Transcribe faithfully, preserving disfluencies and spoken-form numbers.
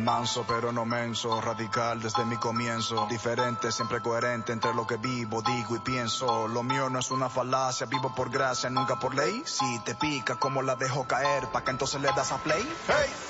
Manso pero no menso, radical desde mi comienzo. Diferente, siempre coherente entre lo que vivo, digo y pienso. Lo mío no es una falacia, vivo por gracia, nunca por ley. Si te pica, como la dejo caer, pa' que entonces le das a play. Hey.